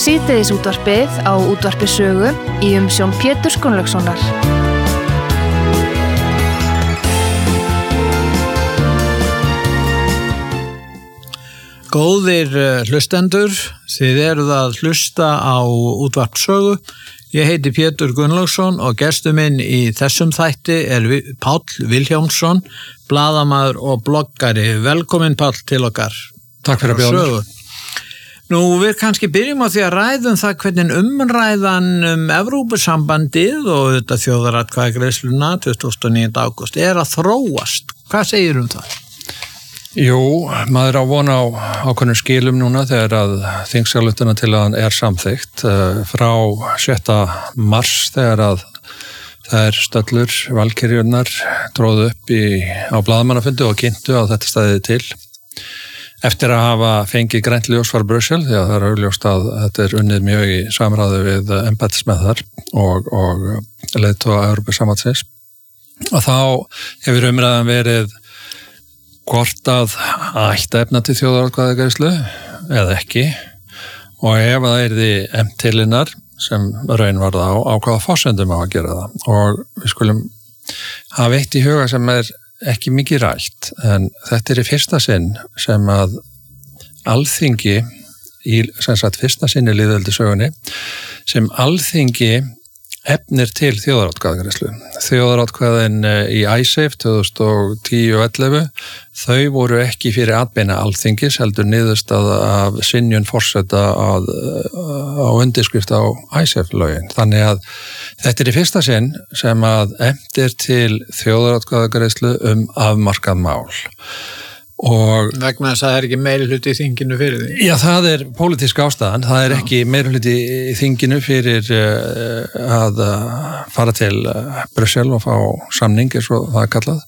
Síðdegisútvarpið á Útvarpi Sögu í umsjón Péturs Gunnlaugssonar. Góðir hlustendur, þið eruð að hlusta á Útvarp Sögu. Ég heiti Pétur Gunnlaugsson og gestur minn í þessum þætti er Páll Vilhjálmsson, blaðamaður og bloggari. Velkomin Páll til okkar. Takk fyrir að bjóða mér. Nú, við kannski byrjum á því að ræðum það hvernig umræðan Evrópusambandið og þetta þjóðaratkvæðagreiðsluna 29. ágúst er að þróast. Hvað segir það? Jú, maður á von á ákveðnum skilum núna þegar að þingsályktun er samþykkt frá 7. mars þegar að þær stöllur valkyrjurnar tróðu upp á blaðamannafundi og kynntu á þetta staðið til. Eftir að hafa fengið grænt ljós frá Brussel, því að það er augljóst að þetta er unnið mjög í samráði við embættismenn og leiðtoga Evrópusambandsins. Og þá hefur umræðan verið hvort að ætti efna til þjóðaratkvæðagreiðslu eða ekki, og ef það yrði efnt til hennar sem raun var það á hvaða forsendum á að gera það. Og við skulum hafa eitt í huga sem er ekki mikið rætt, en þetta er í fyrsta sinn sem að Alþingi, fyrsta sinn í lýðveldissögunni, sem Alþingi efnir til þjóðaratkvæðagreiðslu. Þjóðaratkvæðin í ISAFE 2010 og 11, þau voru ekki fyrir atbeina Alþingis, heldur niðurstaða af synjun forseta á undirskrift á ISAFE-lögin. Þannig að þetta er í fyrsta sinn sem að efnir til þjóðaratkvæðagreiðslu afmarkað mál. Og vegna þess að það er ekki meirihluti í þinginu fyrir því? Já, það er pólitísk ástæðan. Það er ekki meirihluti í þinginu fyrir að fara til Brussel og fá samning, eins og það er kallað.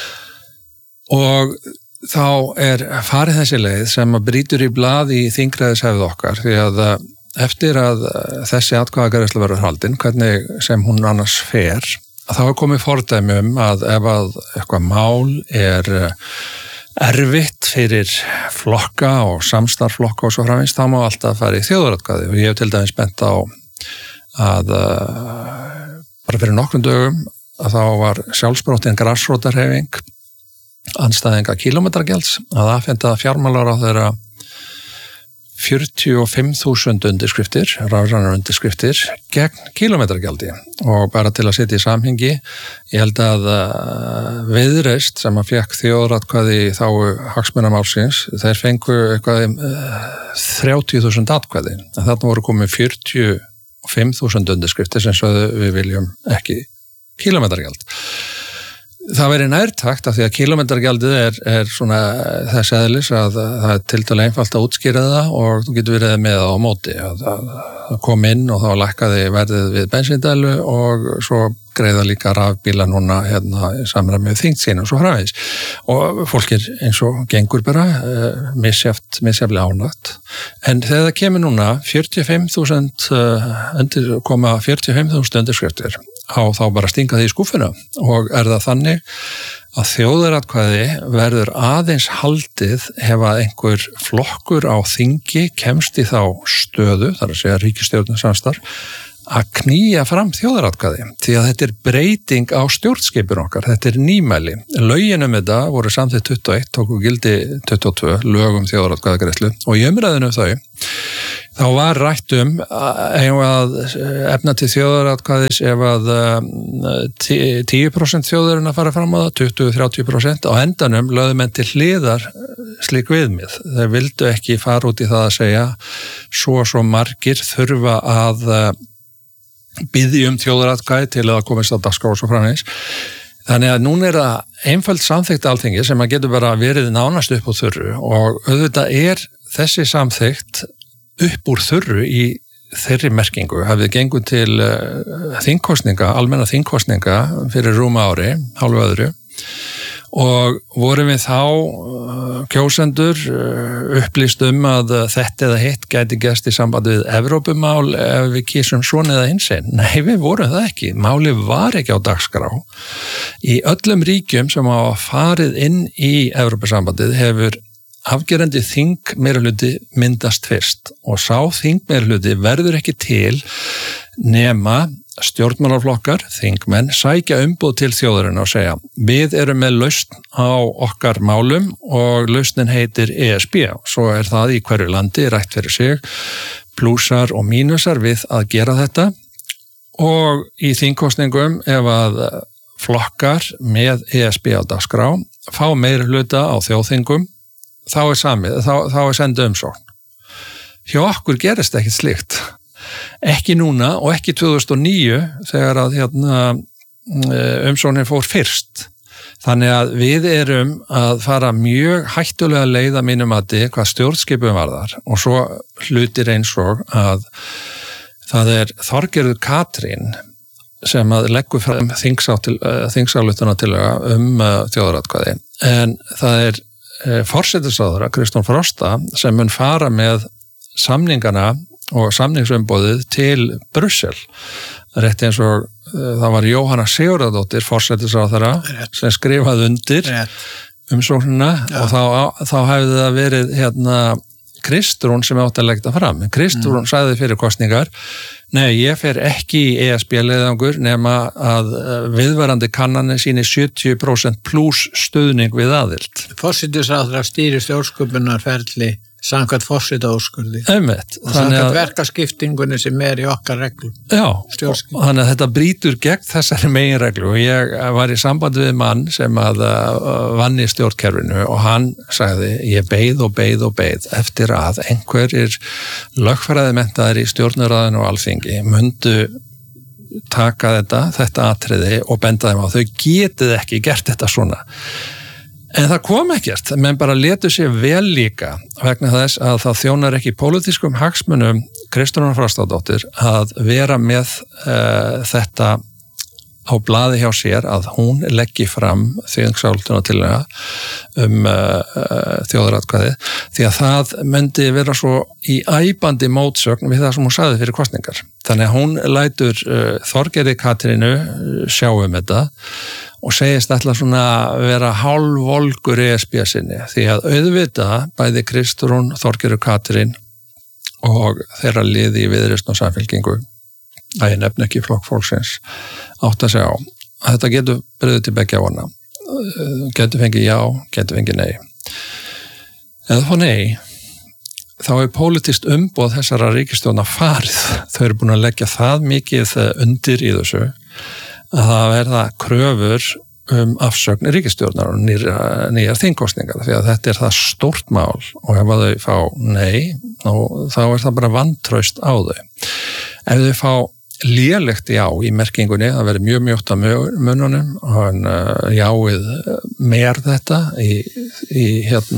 Og þá er farið þessi leið sem að brýtur í blað í þingræðishefð okkar, því að eftir að þessi atkvæðagreiðsla verður haldin, hvernig sem hún annars fer, þá er komið fordæmi að ef að eitthvað mál er erfitt fyrir flokka og samstarflokka og svo framvegis, þá má alltaf fara í þjóðaratkvæði. Og ég hef til dæmis bent á að bara fyrir nokkrum dögum að þá var sjálfsprottin grasrótarhreyfing andstæðinga kílómetragjalds að afhenda fjármálaráðherra 45.000 undirskriftir, rafrænar undirskriftir gegn kílómetragjaldi. Og bara til að setja í samhengi, ég held að Viðreisn sem að fékk þjóðaratkvæði í þágu hagsmunamálsins, þeir fengu eitthvað 30.000 atkvæði. Þarna voru komið 45.000 undirskriftir sem sögðu við viljum ekki kílómetragjald. Það verið nærtakt af því að kílómetragjaldið er svona þess eðlis að það er tiltölulega einfalt að útskýra það og þú getur verið með það á móti. Það kom inn og þá lækkaði verðið við bensíndælu og svo greiða líka rafbíla núna í samræmi með þyngd sín og svo framvegis. Og fólk er eins og gengur bara misjaflega ánægt. En þegar það kemur núna 45.000 undirskriftir á þá bara stinga því í skúffuna, og er það þannig að þjóðaratkvæði verður aðeins haldið ef að einhver flokkur á þingi kemst í þá stöðu, þar að segja ríkisstjórnarsamstarf, að knýja fram þjóðaratkvæði, því að þetta er breyting á stjórnskipun okkar, þetta er nýmæli. Lögin þetta voru samþykkt 21, tóku gildi 22, lög þjóðaratkvæðagreiðslu, og í umræðinu þá var rætt að efna til þjóðaratkvæðis ef að 10% þjóðurinn að fara fram á það, 20-30%, á endanum lögðu menn til hliðar slík viðmið. Þeir vildu ekki fara út í það að segja svo margir þurfa að biðja þjóðaratkvæði til að komast á dagskrá og svo framvegis. Þannig að núna er það einföld samþykkt Alþingi sem að getur bara verið nánast upp úr þurru, og auðvitað er þessi samþykkt upp úr þurru í þeirri merkingu. Hafið gengur til þingkosninga, almenna þingkosninga fyrir rúma ári, hálfu öðru, og vorum við þá kjósendur upplýst að þetta eða hitt gæti gerst í sambandi við Evrópumál ef við kísum svona eða hinsinn. Nei, við vorum það ekki. Málið var ekki á dagskrá. Í öllum ríkjum sem hafa farið inn í Evrópusambandið hefur afgerandi þingmeirihluti myndast fyrst og sá þingmeirihluti verður ekki til nema stjórnmálaflokkar, þingmenn, sækja umboð til þjóðurinn og segja við erum með lausn á okkar málum og lausnin heitir ESB. Svo það í hverju landi rætt fyrir sig, plúsar og mínusar við að gera þetta og í þingkosningum ef að flokkar með ESB á dagskrá fá meirihluta á þjóðþingum þá samið, þá senda umsókn. Hjá okkur gerist ekkert slíkt. Ekki núna og ekki 2009 þegar að umsóknin fór fyrst. Þannig að við erum að fara mjög hættulega leið að mínum mati hvað stjórnskipun varðar og svo hlutir eins og að það Þorgerður Katrín sem að leggur fram þingsályktunartillögu þjóðaratkvæði en það forsætisráðherra Kristján Frosta sem mun fara með samningana og samningsumboðið til Brussel. Rétt eins og það var Jóhanna Sigurðardóttir forsætisráðherra sem skrifaði undir umsóknina og þá hefði það verið Kristrún sem átti að leggja fram. Kristrún sagði fyrir kosningar nei, ég fer ekki í ESB-leiðangur nema að viðvarandi kannanir sýni 70% pluss stuðning við aðild. Forsætisráðherra stýrir stjórnskipunarferli samkvæmt forsetaúrskurði. Einmitt. Og samkvæmt verkaskiptingunni sem í okkar reglu. Já, þannig að þetta brýtur gegn þessari meginreglu og ég var í sambandi við mann sem að vann í stjórnkerfinu og hann sagði ég beið eftir að einhverjir lögfræðimenntaðir í stjórnarráðinu og alþingi mundu taka þetta atriði og benda þeim á þau getið ekki gert þetta svona. En það kom ekkert, menn bara letu sér vel líka vegna þess að það þjónar ekki pólitískum hagsmunum Kristrúnar Frostadóttir að vera með þetta á blaði hjá sér að hún leggi fram þingsályktunartillögu þjóðaratkvæði því að það myndi vera svo í æpandi mótsögn við það sem hún sagði fyrir kosningar. Þannig að hún lætur Þorgerði Katrínu sjá þetta og segist alltaf svona vera hálfvolgur ESB-sinni því að auðvita bæði Kristrún, Þorgerður Katrín og þeirra liði í Viðreisn og Samfylkingu að ég nefni ekki flokk fólksins átt að segja á að þetta getur breyðið til beggja vona getur fengið já, getur fengið nei eða þá nei þá pólitískt umboð þessara ríkisstjórna farið þau eru búin að leggja það mikið undir í þessu að það verða kröfur afsögn ríkisstjórnar og nýjar þingkosningar því að þetta það stórt mál og ef þau fá nei þá það bara vantraust á þau. Ef þau fá lélegt já í merkingunni, það verður mjög mjótt á mununum og jáið mer þetta í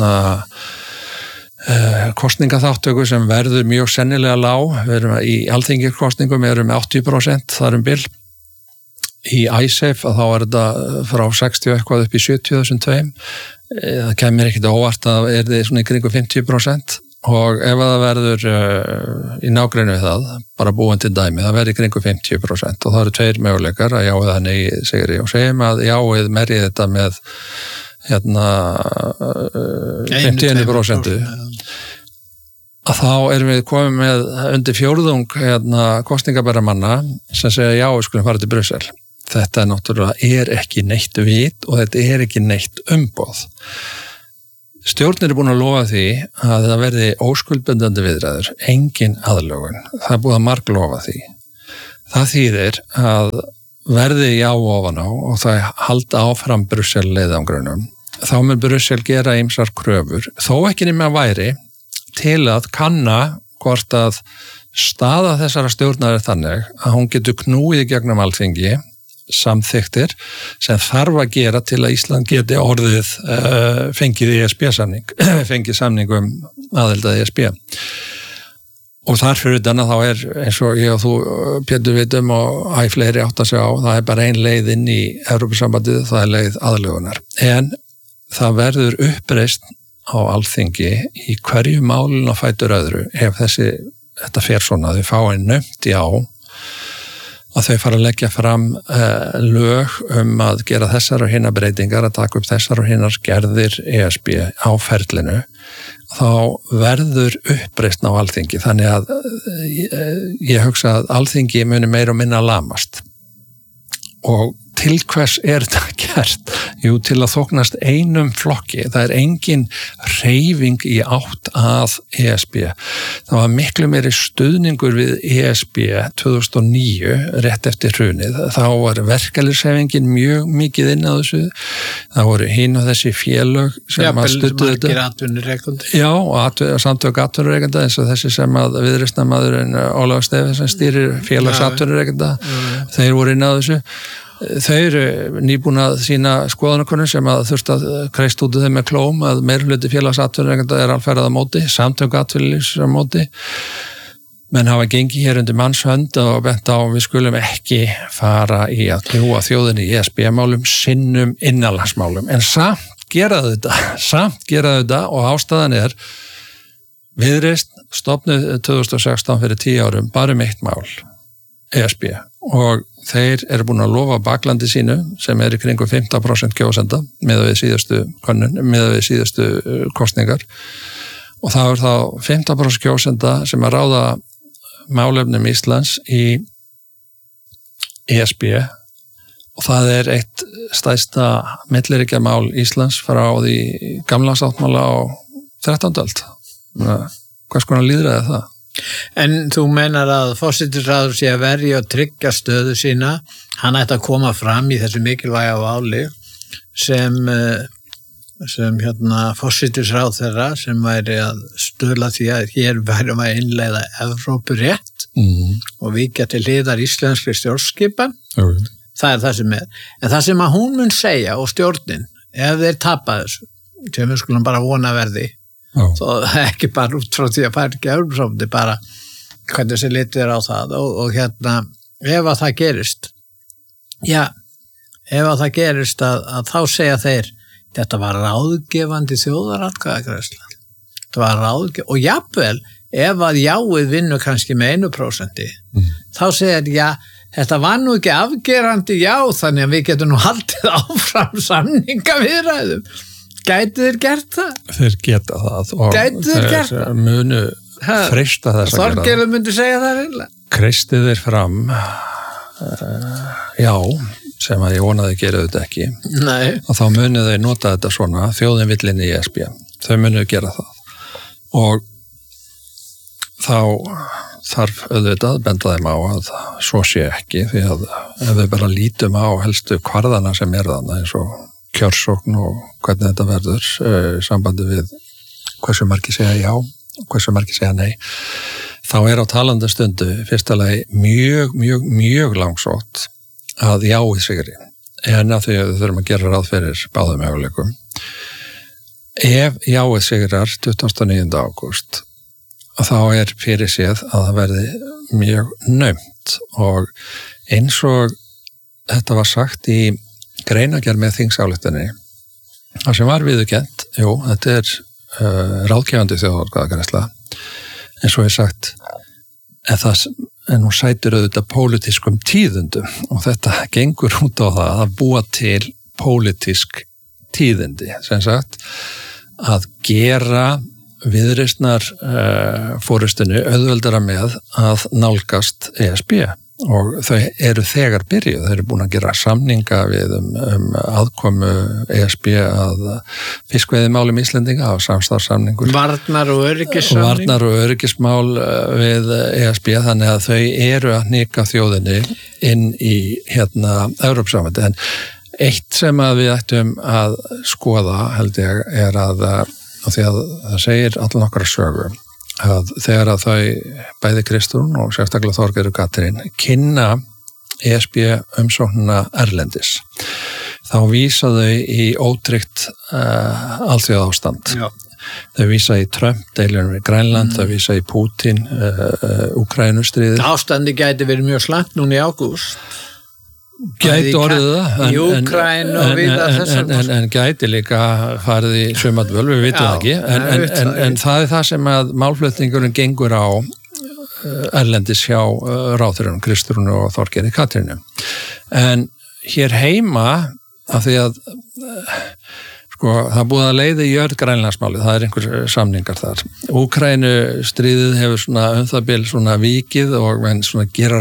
kosningaþáttöku sem verður mjög sennilega lág, við erum í alþingikosningum erum 80% þar bil. Í ISAF að þá þetta frá 60 eitthvað upp í 70 þessum tveim. Það kemur ekkert óvart að það svona í kringu 50% og ef það verður í nágreinu við það, bara búin til dæmi, það verður í kringu 50% og það eru tveir möguleikar að jáið það nei segir ég og segjum að jáið merið þetta með 51% að þá erum við komið með undir fjórðung kosningabæra manna sem segja já, við skulum fara til Brussel. Þetta náttúrulega ekki neitt vit og þetta ekki neitt umboð. Stjórnir búin að lofa því að það verði óskuldbundandi viðræður, engin aðlögun. Það búið að marglofa því. Það þýðir að verði já ofan á og það halda áfram Brussel leiðangrunum. Þá mun Brussel gera ýmsar kröfur, þó ekki nema væri til að kanna hvort að staða þessara stjórnar þannig að hún getur knúið í gegnum alþingi samþyktir sem þarf að gera til að Ísland geti orðið fengið ESB-samning, fengið samning aðild að ESB. Og þar fyrir utan að þá eins og ég og þú, Pétur, vitum og fleiri átt að segja á, það bara ein leið inn í Evrópusambandið, það leið aðlögunar. En það verður uppreist á alþingi í hverju málun og fætur öðru ef þetta fer svona, þau fá naumt já að þau fara að leggja fram lög að gera þessar og hinnar breytingar, að taka upp þessar og hinnar gerðir ESB á ferlinu, þá verður uppreisn á Alþingi. Þannig að ég hugsa að Alþingi muni meira og minna lamast. Og til hvers þetta gert? Jú, til að þóknast einum flokki. Það engin hreyfing í átt að ESB. Það var miklu meiri stuðningur við ESB 2009, rétt eftir hrunið. Þá var verkalýðshreyfingin mjög mikið inn á þessu. Það voru hin og þessi félög sem að studdu þetta. Margir atvinnurekandi. Já, og samtök atvinnurekanda, eins og þessi sem að viðreisnarmaðurinn Ólafur Stephensen stýrir félags atvinnurekanda. Þeir voru inn á þessu. Þau eru nýbúin að sína skoðanakönnun sem að þurft að kreist út þeim með klóm að meirhluti félagsatvinnurekanda alferðað á móti, samtök atvinnulífs á móti. Menn hafa gengið hér undir mannshönd og bent á við skulum ekki fara í að kljúa þjóðinni í ESB-málum, sinnum innanlandsmálum. En samt gera þetta og ástæðan Viðreisn stofnuð 2016 fyrir 10 árum, bara eitt mál, ESB, og þeir eru búin að lofa baklandi sínu sem í kringum 15% kjósenda miðað við síðustu kosningar, og það þá 15% kjósenda sem að ráða málefnum Íslands í ESB, og það eitt stærsta milliríkjamál Íslands frá því gamla sáttmála á 13. öld. Hvers konar lýðræði það? En þú menar að forsætisráðherra sé að verja og tryggja stöðu sína, hann ætti að koma fram í þessu mikilvæga máli sem forsætisráðherra sem væri að stuðla því að hér værum að innleiða Evrópurétt og víkja til hliðar íslenskri stjórnskipan. Það það sem En það sem að hún mun segja og stjórnin, ef þeir tapa þessu, sem við skulum bara vona verði, svo ekki bara út frá því að fara ekki Evrópusambandi, bara hvernig þessi litið á það og ef að það gerist að þá segja þeir þetta var ráðgefandi þjóðaratkvæðagreiðsla, þetta var ráðgefandi, og jafnvel ef að jáið vinnur kannski með 1%, þá segir þetta var nú ekki afgerandi já, þannig að við getum nú haldið áfram samningaviðræðum. Gætu þeir gert það? Þeir geta það og þeir munu freista þess að gera það. Þorgerður myndi segja það reynilega. Kreistið þeir fram, sem að ég vonaði að gera þetta ekki. Nei. Og þá munu þeir nota þetta svona, þjóðin vill inn í ESB. Þau munu gera það. Og þá þarf auðvitað að benda þeim á að svo sé ekki, því að ef við bara lítum á helstu kvarðana sem þarna eins og kjörsókn og hvernig þetta verður sambandi við hversu margir segja já og hversu margir segja nei, þá á talandi stundu fyrsta lagi mjög langsótt að jáið sigri, en að því að við þurfum að gera ráð fyrir báðum möguleikum. Ef jáið sigrar 29. ágúst, þá fyrir séð að það verði mjög naumt, og eins og þetta var sagt í greinagerð með þingsályktunni, það sem var viðurkennt, þetta ráðgefandi þjóðaratkvæðagreiðsla, eins og sagt, en hún sætir auðvitað pólitískum tíðindum, og þetta gengur út á það að búa til pólitísk tíðindi, sem sagt, að gera viðreisnar fórustunni auðveldara með að nálgast ESB, og þau þegar byrjuð, þau búin að gera samninga við aðkomu ESB að fiskveiðimálum Íslendinga og samstarfssamningur. Varnar og öryggismál við ESB, þannig að þau að hnika þjóðinni inn í Evrópusambandið. En eitt sem að við ættum að skoða, held ég, að því að það segir allan okkar sögu, að þegar að þau bæði Kristrún og sérstaklega Þorgerður Katrín kynna ESB umsóknina erlendis, þá vísa þau í ótryggt alþjóðaástand. Þau vísa í Trump, deilunum við Grænland, þau vísa í Putin, Úkraínustríðið. Ástandi gæti verið mjög slæmt núna í ágúst. Gæti orðið það í Úkraínu og víða þessum en gæti líka farið í sumatvöl, við vitum það ekki en það það sem að málflutningurinn gengur á erlendis hjá ráðherrum Kristrúnu og Þorgerði Katrínu. En hér heima, af því að það búið að leiða í jörð Grænlandsmálið, það einhver samningar þar. Úkraínu stríðið hefur það bil vikið og menn gera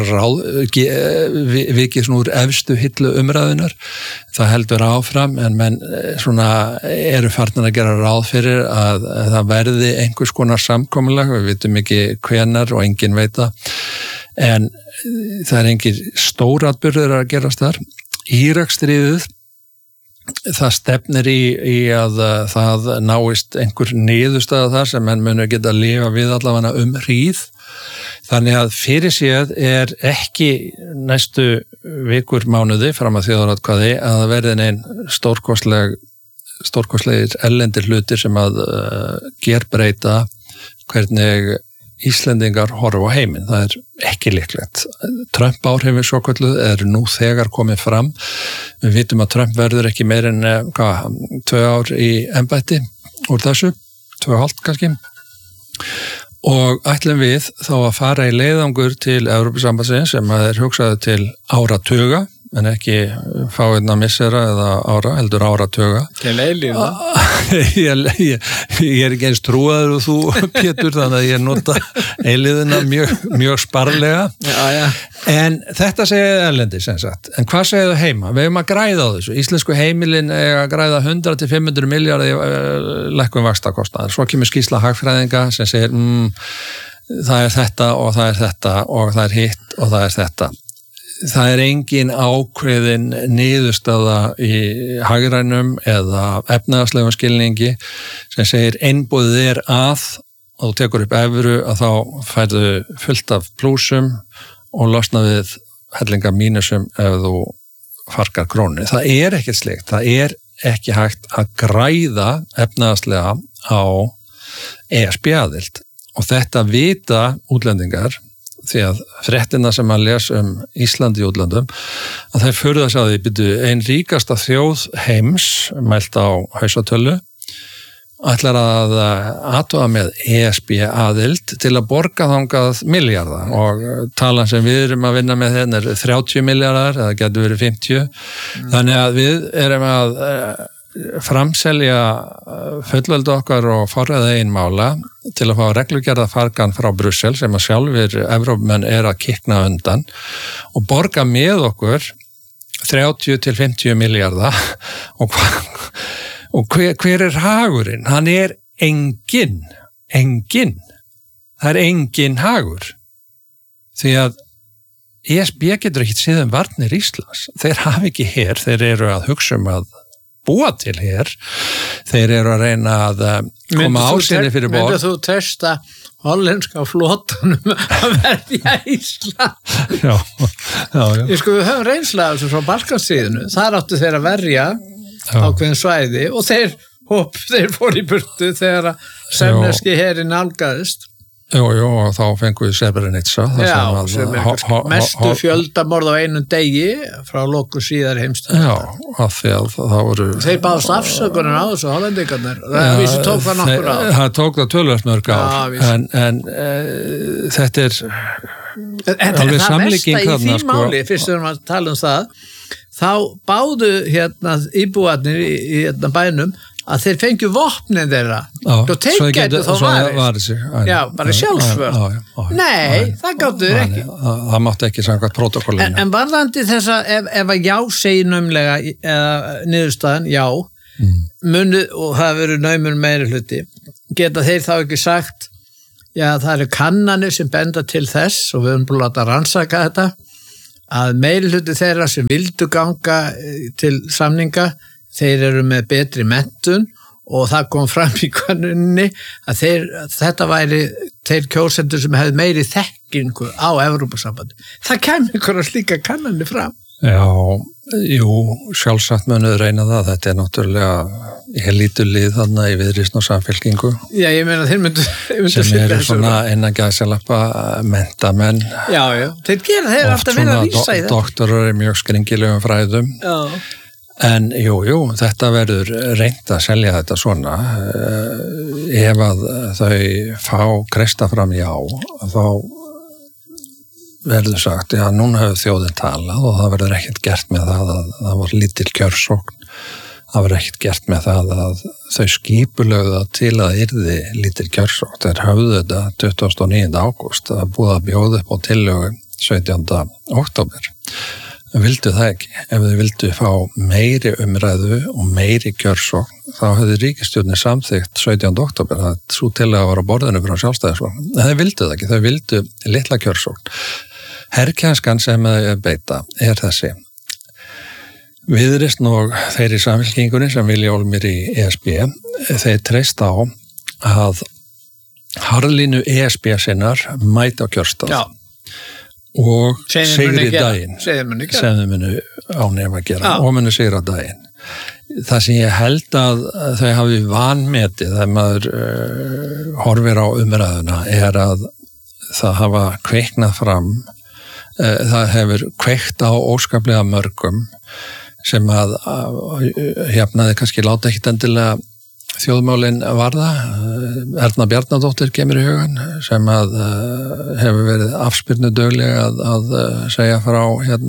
vikið úr efstu hillu umræðunar. Það heldur áfram en menn eru farnir að gera ráð fyrir að það verði einhvers konar samkomulag, við vitum ekki hvenar og enginn veit það. En það engin stóratburður að gerast þar. Íraksstríðið, það stefnir í að það náist einhver niðurstaða þar sem menn munu geta að lifa við allavega hríð. Þannig að fyrir séð ekki næstu vikur mánuði fram að þjóðaratkvæði að það verði neinn stórkostlegir erlendir hlutir sem að gerbreyta hvernig Íslendingar horfa á heiminn. Það ekki líklegt. Trump áhrifin svokölluð nú þegar komið fram. Við vitum að Trump verður ekki meir en 2 ár í embætti úr þessu, 2,5 kannski. Og ætlum við þá að fara í leiðangur til Evrópusambandsins sem hugsaði til áratuga, en ekki fáinna missera eða heldur áratuga. Til eilíða. Ég ekki eins trúaður og þú, Pétur, þannig að ég nota eilíðina mjög sparlega. Já. En þetta segir erlendis, sem sagt. En hvað segir þau heima? Við eigum að græða á þessu. Íslensku heimilin eiga að græða 100 til 500 milljarðar lækkun vaxtakostnaðar. Svo kemur skýrsla hagfræðinga sem segir það þetta og það þetta og það hitt og það þetta. Það engin ákveðin niðurstaða í hagrænum eða efnahagslegum skilningi sem segir einboðið að og þú tekur upp evru að þá færðu fullt af plúsum og losna við hellinga mínusum ef þú farkar krónu. Það ekkert slíkt. Það ekki hægt að græða efnahagslega á ESB-aðild og þetta vita útlendingar því að fréttina sem að lesa Íslandi í útlandum að þeir furða sig á því ein ríkasta þjóð heims mælt á hausatölu ætlar að athuga með ESB-aðild til að borga þangað milljarða og talan sem við erum að vinna með þeir 30 milljarðar eða getur verið 50 þannig að við erum að framselja fullveldi okkar og forræða einmála til að fá reglugerðarfargan frá Brussel sem að sjálfur Evrópumenn að kikna undan og borga með okkur 30 til 50 milljarða og hver hagurinn? Hann engin. Það engin hagur. Því að ESB getur ekki séð varnir Íslands. Þeir hafa ekki her, þeir eru að hugsa að búa til hér, þeir eru að reyna að koma ásinni fyrir borð. Myndir þú testa hollenska flotanum að verja Ísland? Já. Við höfum reynsla af þessu frá Balkansstríðinu, þar áttu þeir að verja ákveðin svæði og þeir fór í burtu þegar semneski herinn nálgaðist. Jú, og þá fengum við Srebrenica. Sem mestu fjöldamorð á einum degi frá loku síðar heimsstyrjaldar. Já, af því að það voru... Þeir báðust afsökunar á þessu hollendingarnir. Vísu tók það nokkur ár. Það tók það töluvert mörg ár. En þetta alveg samlíking þarna. En það mesta í því máli, fyrst við erum að tala það, þá báðu íbúarnir í bænum að þeir fengju vopnin þeirra og þeir getur þá varist. Já, bara sjálfsvörn. Nei, það gáttu þeir ekki. Það mátti ekki samkvæmt prótókollinu. En varðandi þess að ef að já segir naumlega eða niðurstaðan, já, munu, og það verður naumur meiri hluti, geta þeir þá ekki sagt, já, það eru kannanir sem benda til þess, og við höfum búin að láta rannsaka þetta, að meiri hluti þeirra sem vildu ganga til samninga, þeir eru með betri menntun og það kom fram í könnuninni að þetta væri þeir kjósendur sem hefði meiri þekkingu á Evrópusambandi. Það kemur einhverja slíka kannanir fram. Já, sjálfsagt mönuð reyna það. Þetta náttúrulega lítur lið þarna í Viðreisn og Samfylkingu. Já, ég meina þeir myndu sem eru svona innan gæsalappa menntamenn. Já, þeir alltaf verið að vísa í þetta. Doktorar mjög skringilegum fræðum. Já. En þetta verður reynt að selja þetta svona ef að þau fá kreista fram já, þá verður sagt, já, núna hefur þjóðin talað og það verður ekkert gert með það að það var lítil kjörsókn, það verður ekkert gert með það að þau skipulögðu til að yrði lítil kjörsókn. Þeir höfðu þetta 29. ágúst að búið að bjóða upp á tillögu 17. október. Vildu það ekki. Ef þau vildu fá meiri umræðu og meiri kjörsókn, þá hefði ríkisstjórnin samþykkt 17. október að svo tillaga var á borðinu frá Sjálfstæðisflokknum. En þau vildu það ekki, þau vildu litla kjörsókn. Herkjænskan sem þau beita þessi. Viðreisn og þeir í Samfylkingunni sem vilja ólmir í ESB, þeir treyst á að harðlínu ESB sinnar mæta á kjörstað. Já. Og sigri daginn sem þau munu ánefa að gera og munu sigra daginn. Það sem ég held að þau hafi vanmetið þegar maður horfir á umræðuna að það hafa kveiknað fram, það hefur kveikt á óskaplega mörgum sem að jafnaði kannski láta ekkit endilega þjóðmálin varða. Erna Bjarnadóttir kemur í hugan sem að hefur verið afspyrnudögleg að segja frá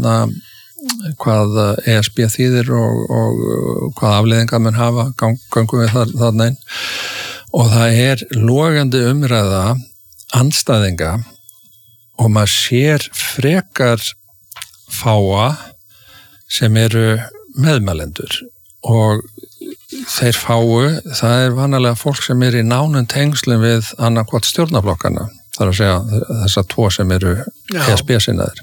hvað ESB þýðir og hvað afleiðingar mun hafa gangum við þarna inn. Og það logandi umræða andstæðinga og maður sér frekar fáa sem eru meðmælendur og þeir fáu, það vanalega fólk sem í nánum tengslum við annarkvort stjórnarflokkana, þar að segja þessar tvo sem eru ESB-sinnaðir.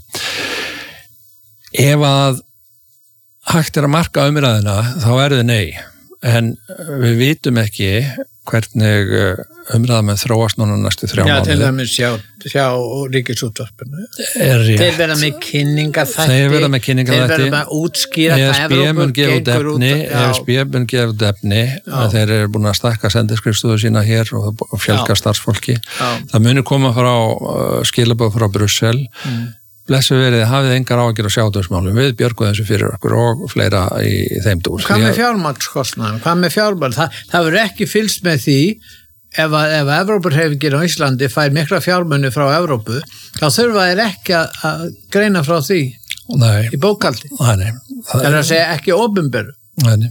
Ef að hægt að marka umræðina, þá það nei, en við vitum ekki hvernig umræða með þróast núna næstu 3 mánuði. Já, til dæmis hjá Ríkisútvarpinu. Þeir verða með kynningaþætti. Þeir verða með að útskýra það ESB mun gefa út efni að þeir eru búin að stækka sendiskrifstofu sína hér og fjölga starfsfólki. Það munir koma frá skilaboð frá Brussel. Blessu verið, hafið engar áhyggjur að sjávarútvegsmálum. Við björgum þessu fyrir okkur og fleira í þeim dúr. Hvað með fjármagnskostnaðum? Hvað með fjármagn? Það verður ekki fylgst með því ef Evrópuhreyfingin á Íslandi fær mikla fjármuni frá Evrópu, þá þurfa þeir ekki að greina frá því í bókhaldi. Nei. Það að segja ekki opinberu. Nei.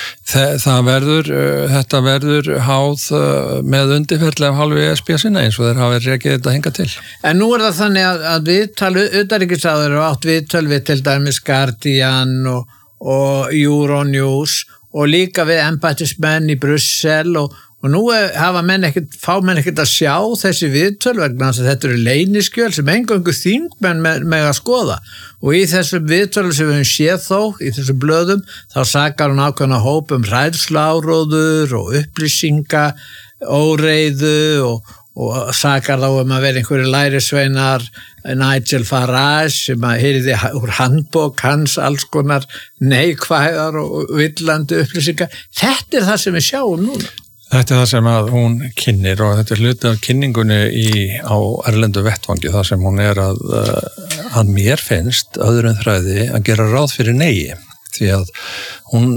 Þetta verður háð með undirferðlega af hálfu ESB sinna eins og þeir hafa rekið þetta hingað til. En nú það þannig að viðtal utanríkisráðherra og átt viðtöl við til dæmis Guardian og Euronews og líka við embættismenn í Brussel og nú fá menn ekkert að sjá þessi viðtöl vegna þess að þetta eru leyniskjöl sem eingöngu þingmenn með að skoða og í þessum viðtölum sem við höfum séð þó, í þessum blöðum, þá sakar hún ákveðna hóp hræðsluáróður og upplýsinga, óreiðu og sakar þá að vera einhverju lærisveinar Nigel Farage sem að heyrði úr handbók hans alls konar neikvæðar og villandi upplýsingar. Þetta það sem við sjáum núna. Þetta það sem að hún kynnir og þetta hluti af kynningunni á erlendu vettvangi þar sem hún að mér finnst öðrum þræði að gera ráð fyrir neigi því að hún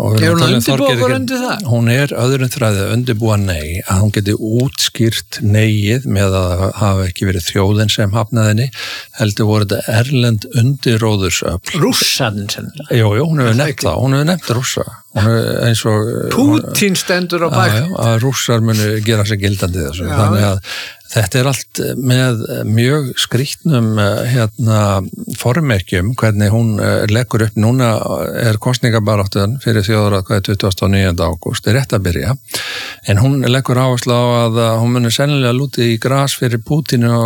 hún öðrum þræði að undirbúa nei að hún geti útskýrt neigið með að hafa ekki verið þjóðin sem hafnaði henni heldur voru þetta erlend undirróðursöfl Rússarnir sennilega Jú, hún hefur nefnt Rússa Pútín stendur á bak að Rússar munu gera sig gildandi þessu þannig að þetta allt með mjög skrýtnum formerkjum hvernig hún leggur upp núna kosningabaráttan fyrir þjóðaratkvæði 29. ágúst rétt að byrja en hún leggur áherslu á að hún muni sennilega lúti í gras fyrir Pútín og